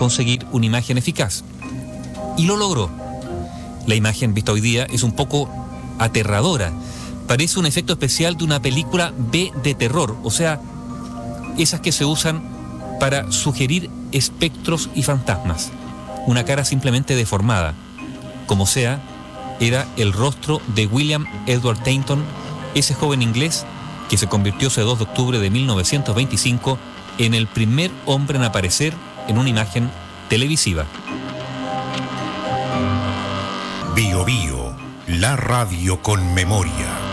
conseguir una imagen eficaz. Y lo logró. La imagen vista hoy día es un poco aterradora. Parece un efecto especial de una película B de terror, o sea, esas que se usan para sugerir espectros y fantasmas. Una cara simplemente deformada. Como sea, era el rostro de William Edward Tainton, ese joven inglés que se convirtió ese 2 de octubre de 1925 en el primer hombre en aparecer en una imagen televisiva. Bio Bio, la radio con memoria.